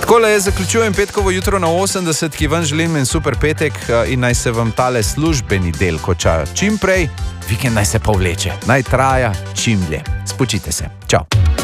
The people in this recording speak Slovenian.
Takole zaključujem petkovo jutro na 80, ki vam želim en super petek in naj se vam tale službeni del konča čim prej, vikend naj se povleče, naj traja čim dlje. Spočite se. Čau.